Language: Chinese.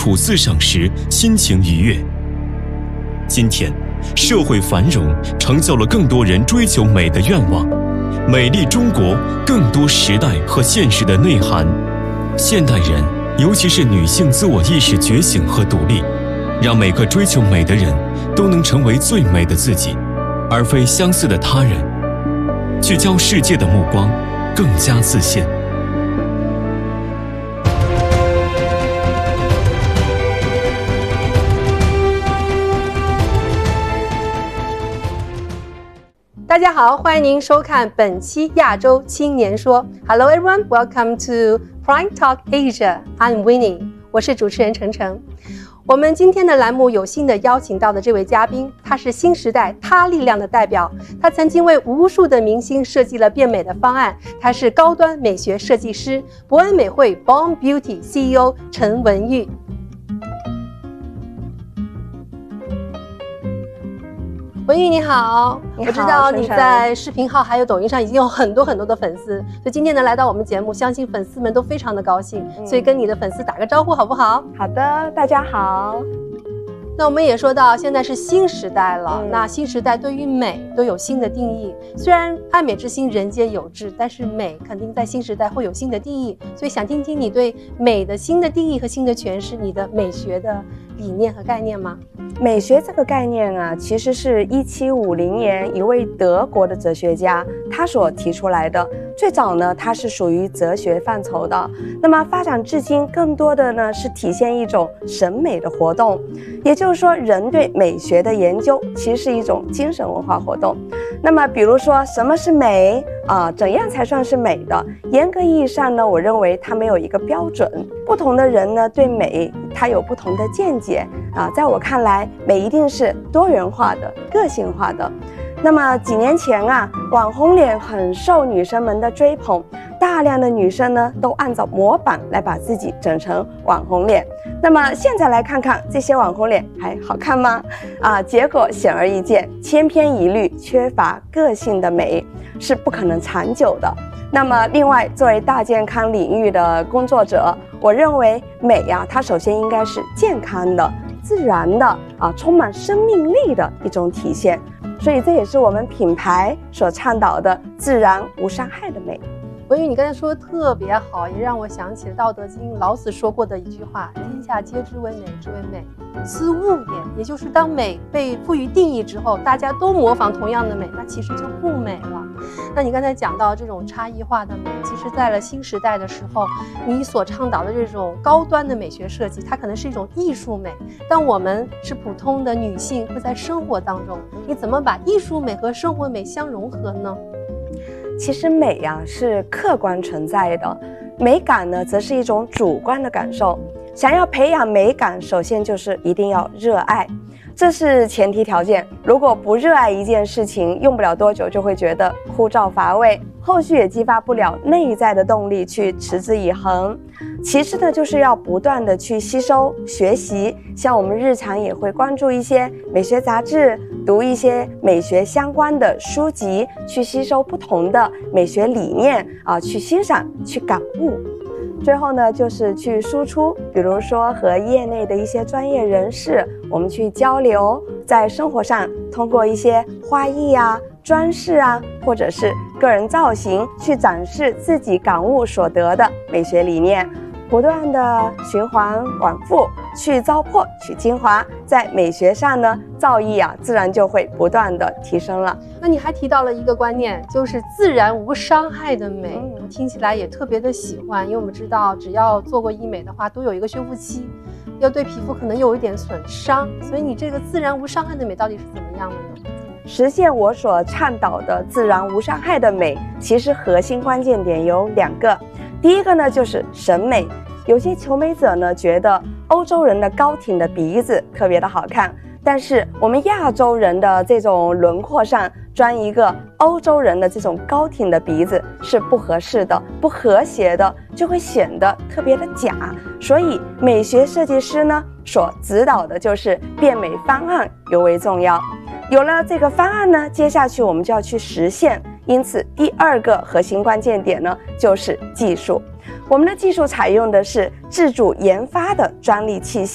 处四省时心情愉悦。今天，社会繁荣成就了更多人追求美的愿望，美丽中国更多时代和现实的内涵。现代人，尤其是女性自我意识觉醒和独立，让每个追求美的人都能成为最美的自己，而非相似的他人，聚焦世界的目光，更加自信。 大家好，欢迎您收看本期亚洲青年说。Hello everyone, welcome to Prime Talk Asia. I'm Winnie， 我是主持人程程。我们今天的栏目有幸的邀请到的这位嘉宾，他是新时代他力量的代表，他曾经为无数的明星设计了变美的方案，他是高端美学设计师，伯恩美会 Born Beauty CEO 陈文玉。文玉你好，我知道你在视频号还有抖音上已经有很多的粉丝，所以今天能来到我们节目，相信粉丝们都非常的高兴，所以跟你的粉丝打个招呼好不好？ 好的，大家好。 那我们也说到现在是新时代了，那新时代对于美都有新的定义，虽然爱美之心人皆有之，但是美肯定在新时代会有新的定义，所以想听听你对美的新的定义和新的诠释，你的美学的理念和概念吗？ 美学这个概念啊，其实是1750年一位德国的哲学家他所提出来的。最早呢，它是属于哲学范畴的，那么发展至今，更多的呢是体现一种审美的活动。也就是说，人对美学的研究其实是一种精神文化活动。那么，比如说什么是美怎样才算是美的？严格意义上呢，我认为它没有一个标准。不同的人呢，对美它有不同的见解在我看来，美一定是多元化的、个性化的。那么几年前网红脸很受女生们的追捧，大量的女生呢都按照模板来把自己整成网红脸。那么现在来看看这些网红脸还好看吗？结果显而易见，千篇一律、缺乏个性的美是不可能长久的。那么另外，作为大健康领域的工作者，我认为美它首先应该是健康的、自然的充满生命力的一种体现。所以这也是我们品牌所倡导的自然无伤害的美。 文宇，你刚才说的特别好，也让我想起了《道德经》老子说过的一句话：天下皆知为美之为美，斯物也。也就是当美被赋予定义之后，大家都模仿同样的美，那其实就不美了。那你刚才讲到这种差异化的美，其实在了新时代的时候，你所倡导的这种高端的美学设计，它可能是一种艺术美，但我们是普通的女性，会在生活当中，你怎么把艺术美和生活美相融合呢？ 其实美是客观存在的，美感呢则是一种主观的感受。想要培养美感，首先就是一定要热爱，这是前提条件。如果不热爱一件事情，用不了多久就会觉得枯燥乏味，后续也激发不了内在的动力去持之以恒。其次呢，就是要不断的去吸收学习，像我们日常也会关注一些美学杂志，读一些美学相关的书籍，去吸收不同的美学理念去欣赏、去感悟。最后呢，就是去输出，比如说和业内的一些专业人士，我们去交流，在生活上通过一些花艺装饰或者是个人造型，去展示自己感悟所得的美学理念，不断的循环往复，去糟粕，去精华，在美学上呢，造诣自然就会不断的提升了。 那你还提到了一个观念，就是自然无伤害的美，听起来也特别的喜欢，因为我们知道只要做过医美的话，都有一个修复期，要对皮肤可能有一点损伤，所以你这个自然无伤害的美到底是怎么样的呢？ 实现我所倡导的自然无伤害的美，其实核心关键点有2个。第一个呢，就是审美。有些求美者呢，觉得欧洲人的高挺的鼻子特别的好看，但是我们亚洲人的这种轮廓上装一个欧洲人的这种高挺的鼻子是不合适的、不和谐的，就会显得特别的假。所以美学设计师呢所指导的就是变美方案尤为重要。有了这个方案呢，接下去我们就要去实现。因此第2个核心关键点呢，就是技术。我们的技术采用的是自主研发的专利器械。